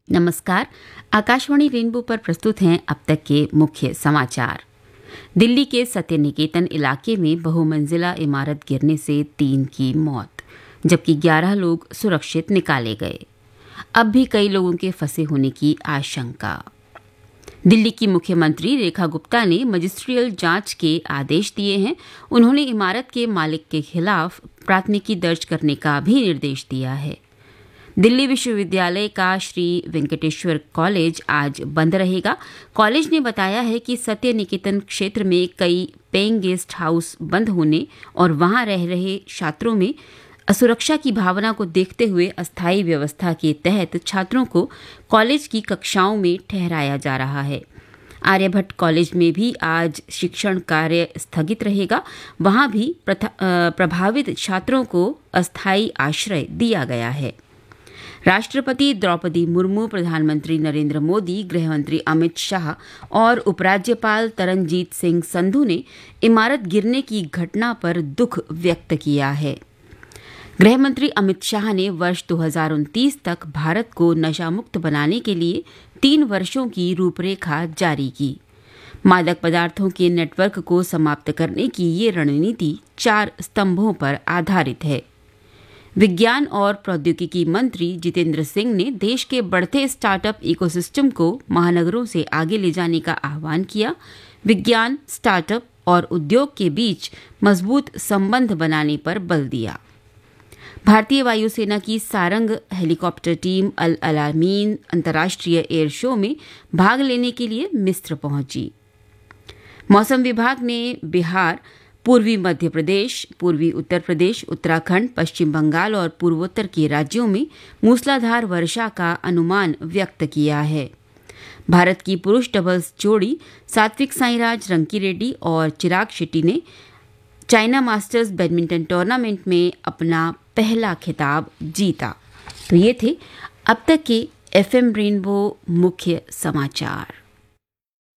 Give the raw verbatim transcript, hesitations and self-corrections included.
नमस्कार। आकाशवाणी रेनबो पर प्रस्तुत हैं अब तक के मुख्य समाचार। दिल्ली के सत्य निकेतन इलाके में बहुमंजिला इमारत गिरने से तीन की मौत, जबकि ग्यारह लोग सुरक्षित निकाले गए। अब भी कई लोगों के फंसे होने की आशंका। दिल्ली की मुख्यमंत्री रेखा गुप्ता ने मजिस्ट्रियल जांच के आदेश दिए हैं। उन्होंने इमारत के मालिक के खिलाफ प्राथमिकी दर्ज करने का भी निर्देश दिया है। दिल्ली विश्वविद्यालय का श्री वेंकटेश्वर कॉलेज आज बंद रहेगा। कॉलेज ने बताया है कि सत्य निकेतन क्षेत्र में कई पेइंग गेस्ट हाउस बंद होने और वहां रह रहे छात्रों में असुरक्षा की भावना को देखते हुए अस्थायी व्यवस्था के तहत छात्रों को कॉलेज की कक्षाओं में ठहराया जा रहा है। आर्यभट्ट कॉलेज में भी आज शिक्षण कार्य स्थगित रहेगा। वहां भी प्रभावित छात्रों को अस्थायी आश्रय दिया गया है। राष्ट्रपति द्रौपदी मुर्मू, प्रधानमंत्री नरेंद्र मोदी, गृहमंत्री अमित शाह और उपराज्यपाल तरनजीत सिंह संधू ने इमारत गिरने की घटना पर दुख व्यक्त किया है। गृहमंत्री अमित शाह ने वर्ष दो हज़ार उनतीस तक भारत को नशा मुक्त बनाने के लिए तीन वर्षों की रूपरेखा जारी की। मादक पदार्थों के नेटवर्क को समाप्त करने की ये रणनीति चार स्तंभों पर आधारित है। विज्ञान और प्रौद्योगिकी मंत्री जितेंद्र सिंह ने देश के बढ़ते स्टार्टअप इकोसिस्टम को महानगरों से आगे ले जाने का आह्वान किया। विज्ञान, स्टार्टअप और उद्योग के बीच मजबूत संबंध बनाने पर बल दिया। भारतीय वायुसेना की सारंग हेलीकॉप्टर टीम अल अलामीन अंतर्राष्ट्रीय एयर शो में भाग लेने के लिए मिस्र पहुंची। मौसम विभाग ने बिहार, पूर्वी मध्य प्रदेश, पूर्वी उत्तर प्रदेश, उत्तराखंड, पश्चिम बंगाल और पूर्वोत्तर के राज्यों में मूसलाधार वर्षा का अनुमान व्यक्त किया है। भारत की पुरुष डबल्स जोड़ी सात्विक साईराज रंकीरेड्डी और चिराग शेट्टी ने चाइना मास्टर्स बैडमिंटन टूर्नामेंट में अपना पहला खिताब जीता। तो ये थे अब तक के एफएम रेनबो मुख्य समाचार।